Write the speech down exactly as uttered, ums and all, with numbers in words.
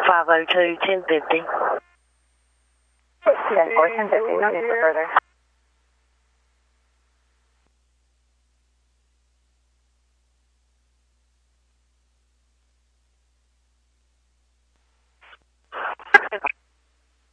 five oh two, ten fifty. ten four, ten fifty, no need for further.